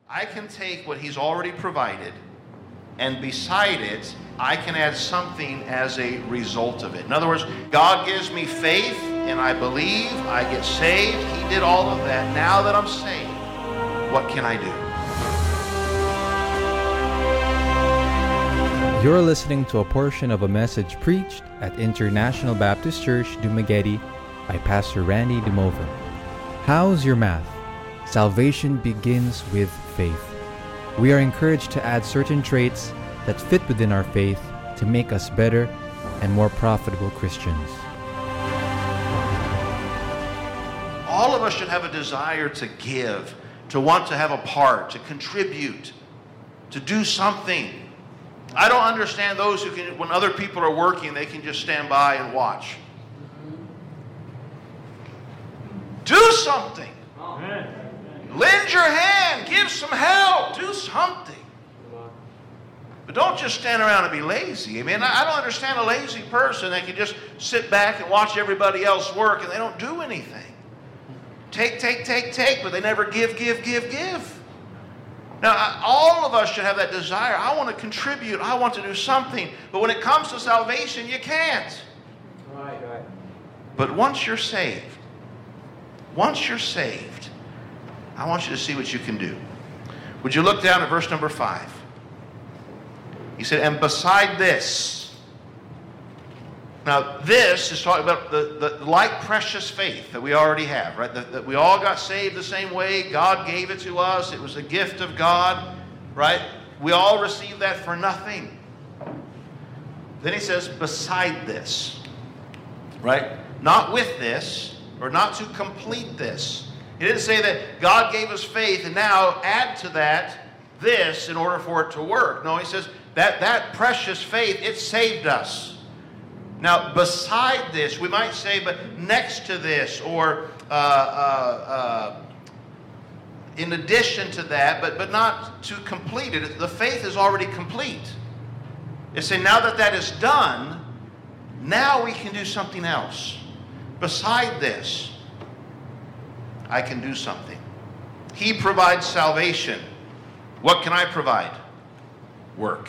I can take what He's already provided, and beside it, I can add something as a result of it. In other words, God gives me faith, and I believe, I get saved. He did all of that. Now that I'm saved, what can I do? You're listening to a portion of a message preached at International Baptist Church, Dumaguete by Pastor Randy Demover. How's your math? Salvation begins with faith. We are encouraged to add certain traits that fit within our faith to make us better and more profitable Christians. All of us should have a desire to give, to want to have a part, to contribute, to do something. I don't understand those who can, when other people are working, they can just stand by and watch. Do something. Amen. Lend your hand. Give some help. Do something. But don't just stand around and be lazy. I mean, I don't understand a lazy person that can just sit back and watch everybody else work and they don't do anything. Take, but they never give. Now, all of us should have that desire. I want to contribute. I want to do something. But when it comes to salvation, you can't. Right. But once you're saved, I want you to see what you can do. Would you look down at verse number 5? He said, and beside this. Now, this is talking about the like precious faith that we already have, right? That we all got saved the same way. God gave it to us. It was a gift of God, right? We all received that for nothing. Then he says, beside this, right? Not with this, or not to complete this. He didn't say that God gave us faith and now add to that this in order for it to work. No, he says that precious faith, it saved us. Now, beside this, we might say, but next to this, or in addition to that, but not to complete it. The faith is already complete. It's saying now that is done, now we can do something else. Beside this, I can do something. He provides salvation. What can I provide? Work.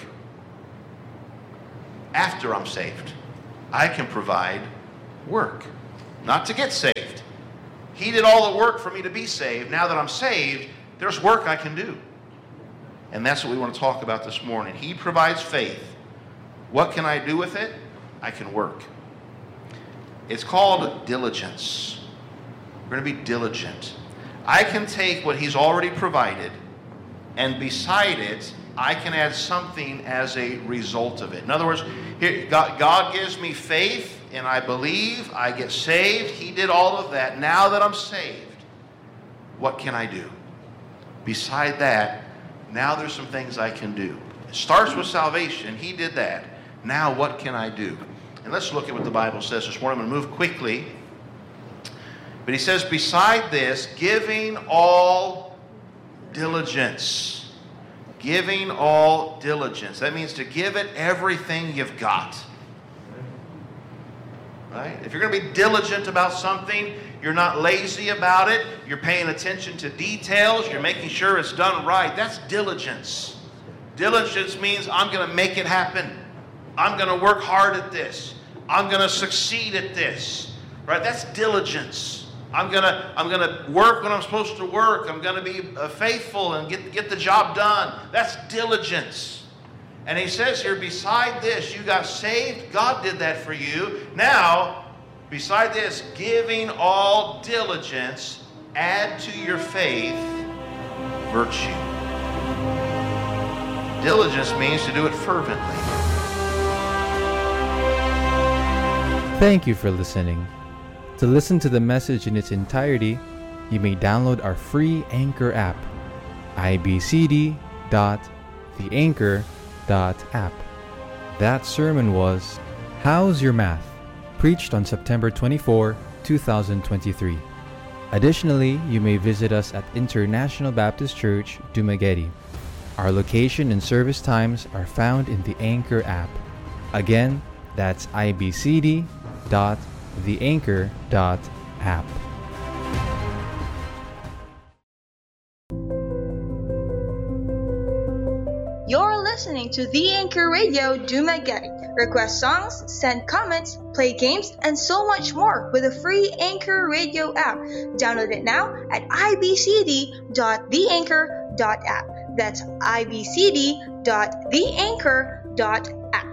After I'm saved, I can provide work. Not to get saved. He did all the work for me to be saved. Now that I'm saved, there's work I can do. And that's what we want to talk about this morning. He provides faith. What can I do with it? I can work. It's called diligence. We're going to be diligent. I can take what He's already provided, and beside it, I can add something as a result of it. In other words, here, God gives me faith, and I believe, I get saved. He did all of that. Now that I'm saved, what can I do? Beside that, now there's some things I can do. It starts with salvation. He did that. Now what can I do? And let's look at what the Bible says this morning. I'm going to move quickly. But he says, beside this, giving all diligence. Giving all diligence. That means to give it everything you've got. Right? If you're going to be diligent about something, you're not lazy about it. You're paying attention to details. You're making sure it's done right. That's diligence. Diligence means I'm going to make it happen. I'm going to work hard at this. I'm going to succeed at this. Right? That's diligence. I'm gonna work when I'm supposed to work. I'm gonna be faithful and get the job done. That's diligence. And he says here, beside this, you got saved. God did that for you. Now, beside this, giving all diligence, add to your faith virtue. Diligence means to do it fervently. Thank you for listening. To listen to the message in its entirety, you may download our free Anchor app, ibcd.theanchor.app. That sermon was How's Your Math? Preached on September 24, 2023. Additionally, you may visit us at International Baptist Church, Dumaguete. Our location and service times are found in the Anchor app. Again, that's ibcd.theanchor.app. listening to The Anchor Radio Dumaguete. Request songs, send comments, play games, and so much more with the free Anchor Radio app. Download it now at ibcd.theanchor.app. That's ibcd.theanchor.app.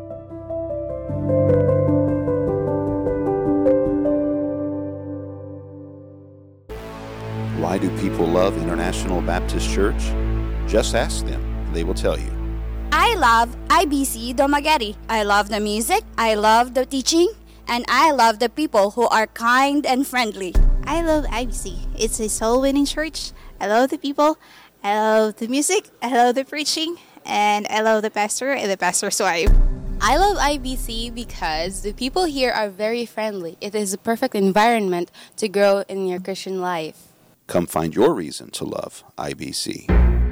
Why do people love International Baptist Church? Just ask them. They will tell you. I love IBC Dumaguete. I love the music, I love the teaching, and I love the people who are kind and friendly. I love IBC. It's a soul-winning church. I love the people, I love the music, I love the preaching, and I love the pastor and the pastor's wife. I love IBC because the people here are very friendly. It is a perfect environment to grow in your Christian life. Come find your reason to love IBC.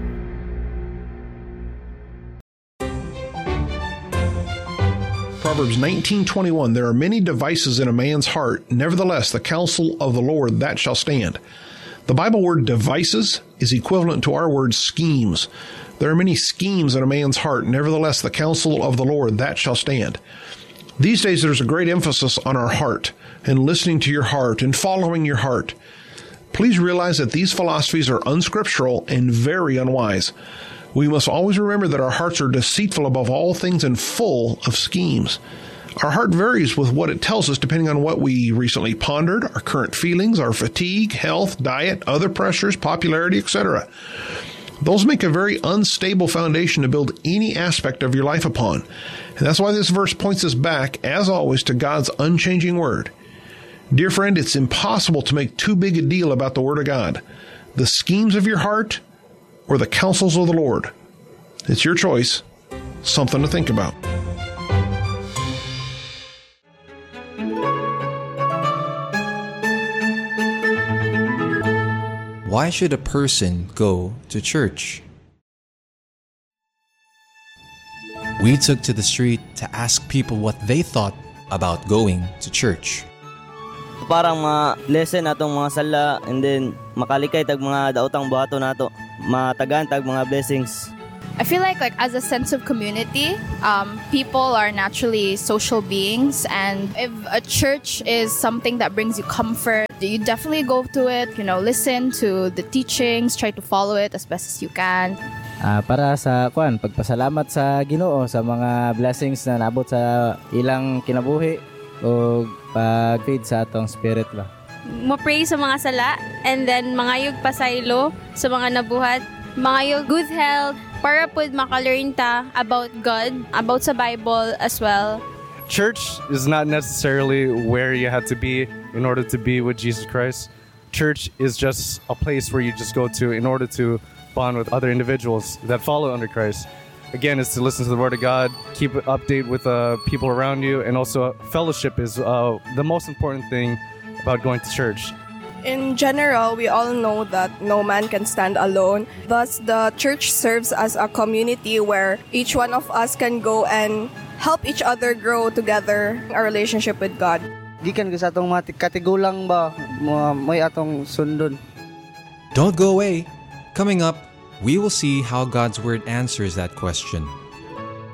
Proverbs 19:21, there are many devices in a man's heart, nevertheless the counsel of the Lord that shall stand. The Bible word devices is equivalent to our word schemes. There are many schemes in a man's heart, nevertheless the counsel of the Lord that shall stand. These days there's a great emphasis on our heart and listening to your heart and following your heart. Please realize that these philosophies are unscriptural and very unwise. We must always remember that our hearts are deceitful above all things and full of schemes. Our heart varies with what it tells us depending on what we recently pondered, our current feelings, our fatigue, health, diet, other pressures, popularity, etc. Those make a very unstable foundation to build any aspect of your life upon. And that's why this verse points us back, as always, to God's unchanging word. Dear friend, it's impossible to make too big a deal about the Word of God. The schemes of your heart or the counsels of the Lord. It's your choice. Something to think about. Why should a person go to church? We took to the street to ask people what they thought about going to church. Parang ma-lesson atong mga sala and then makalikay tag mga daotang buhato nato, matagan tag mga blessings. I feel like as a sense of community, people are naturally social beings, and if a church is something that brings you comfort, you definitely go to it, listen to the teachings, try to follow it as best as you can. Para sa pagpasalamat sa Ginoo sa mga blessings na naabot sa ilang kinabuhi o pag-feed sa atong spirit ba. Mo-pray sa mga sala and then mangayog pasaylo sa mga nabuhat, mangayog good health para pud maka-learn ta about God, about sa Bible as well. Church is not necessarily where you have to be in order to be with Jesus Christ. Church is just a place where you just go to in order to bond with other individuals that follow under Christ. Again, it's to listen to the Word of God, keep update with people around you, and also fellowship is the most important thing about going to church. In general, we all know that no man can stand alone. Thus, the church serves as a community where each one of us can go and help each other grow together in our relationship with God. Gikan ko sa atong mga katigulang ba, may atong sundon. Don't go away. Coming up, we will see how God's Word answers that question.